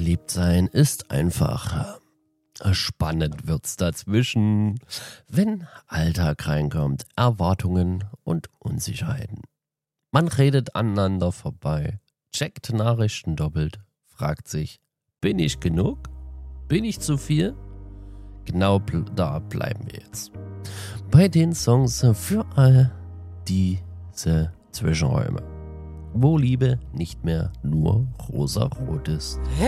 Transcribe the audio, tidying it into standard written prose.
Verliebt sein ist einfach spannend wird's dazwischen, wenn Alltag reinkommt, Erwartungen und Unsicherheiten. Man redet aneinander vorbei, checkt Nachrichten doppelt, fragt sich, bin ich genug? Bin ich zu viel? Genau da bleiben wir jetzt. Bei den Songs für all diese Zwischenräume, wo Liebe nicht mehr nur rosa-rot ist.